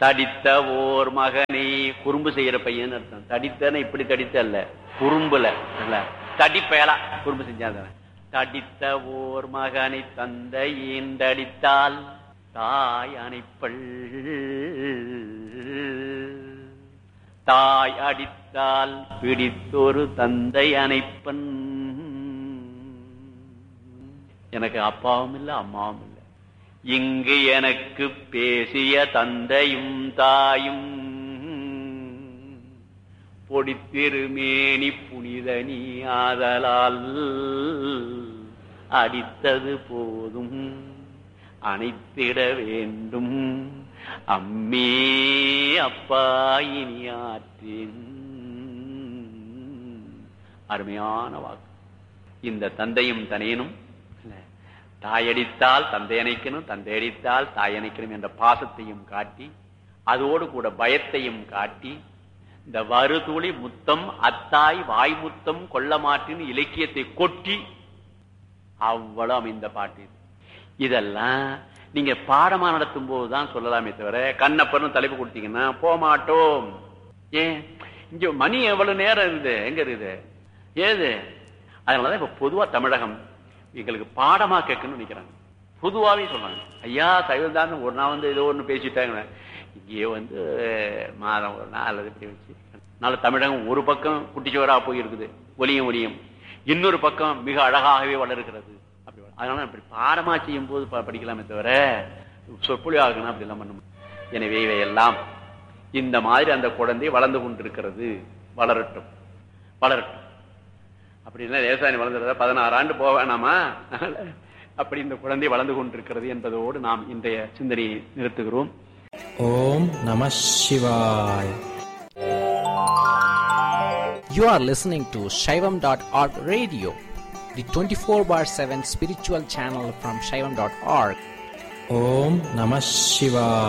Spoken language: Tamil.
தடித்த ஓர் மகனை, குறும்பு செய்யற பையன் அர்த்தம். தடித்தன இப்படி தடித்த அல்ல, குறும்புல இல்ல, தடிப்பயலா குறும்பு செஞ்சாத. தடித்த ஓர் மகனை தந்தை ஈண்டடித்தால் தாய் அணைப்பள், தாய் அடித்தால் பிடித்தொரு தந்தை அணைப்பன். எனக்கு அப்பாவும் இல்லை அம்மாவும் இல்லை, இங்கு எனக்கு பேசிய தந்தையும் தாயும் பொடித்திருமேனி புனித நீ ஆதலால் அடித்தது போதும் அணைத்திட வேண்டும் அம்மே அப்பா இனி ஆற்றேன். அருமையான வாக்கு. இந்த தந்தையும் தனையனும் தாயடித்தால் தந்தை அணைக்கணும், தந்தை அடித்தால் தாய் அணைக்கணும் என்ற பாசத்தையும் காட்டி, அதோடு கூட பயத்தையும் காட்டி, இந்த வருதுளி முத்தம் அத்தாய் வாய் முத்தம் கொள்ள மாட்டின் இலக்கியத்தை கொட்டி அவ்வளவு அமைந்த பாட்டு. இதெல்லாம் நீங்க பாடமா நடத்தும் போதுதான் சொல்லலாமே தவிர, கண்ணப்பன்னு தலைப்பு கொடுத்தீங்கன்னா போக மாட்டோம். ஏன் இங்க மணி எவ்வளவு நேரம் இருக்குது, எங்க இருக்குது ஏது? அதனாலதான் இப்ப பொதுவா தமிழகம் எங்களுக்கு பாடமா கேட்கணும்னு நினைக்கிறாங்க. பொதுவாவே சொல்றாங்க, ஐயா சைவம் தான் ஒரு நாள் வந்து ஏதோ ஒண்ணு பேசிட்டாங்க, இங்கேயே வந்து மாதம் ஒரு நாள் அல்லது இப்படி வச்சு. அதனால தமிழகம் ஒரு பக்கம் குட்டிச்சுவரா போய் இருக்குது, ஒலியும் ஒலியும், இன்னொரு பக்கம் மிக அழகாகவே வளர்கிறது. அப்படி அதனால இப்படி பாடமா செய்யும் போது படிக்கலாமே தவிர சொற்பொழி ஆகணும் அப்படி எல்லாம் பண்ணணும். எனவே இவையெல்லாம் இந்த மாதிரி அந்த குழந்தை வளர்ந்து கொண்டிருக்கிறது, வளரட்டும் வளரட்டும். அப்படின்னா லேசாணி வளர்ந்துறத 16 ஆண்டு போக வேணாமா? அப்படி இந்த குழந்தை வளர்ந்து கொண்டிருக்கிறது என்பதோடு நாம் இன்றைய சிந்தனையை நிறுத்துகிறோம். ஓம் நம சிவாய். You are listening to Shaivam.org radio, the 24/7 spiritual channel from Shaivam.org. Om Namah Shivaya.